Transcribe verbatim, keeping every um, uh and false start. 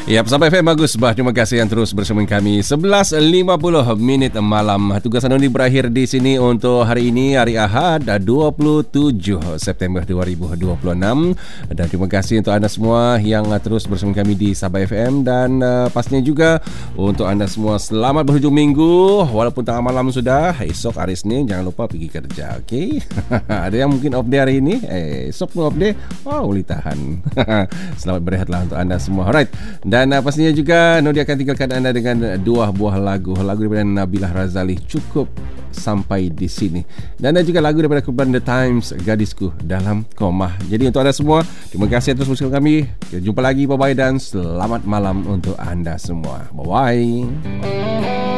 Ya, Sabah F M bagus bah. Terima kasih yang terus bersama kami. sebelas lima puluh minit malam. Tugas anda ini berakhir di sini untuk hari ini, hari Ahad, dua puluh tujuh September dua ribu dua puluh enam. Dan terima kasih untuk anda semua yang terus bersama kami di Sabah F M. Dan uh, pastinya juga untuk anda semua selamat berhujung minggu. Walaupun tengah malam sudah, esok hari Senin jangan lupa pergi kerja, okey? Ada yang mungkin off day hari ini, eh, esok pun off day. Wow, boleh tahan. Selamat berehatlah untuk anda semua. Alright. Dan uh, pastinya juga Nodi akan tinggalkan anda dengan dua buah lagu. Lagu daripada Nabilah Razali, Cukup Sampai di Sini. Dan ada juga lagu daripada kumpulan The Times, Gadisku Dalam Koma. Jadi untuk anda semua, terima kasih atas bersama kami. Kita jumpa lagi, bye-bye dan selamat malam untuk anda semua. Bye-bye.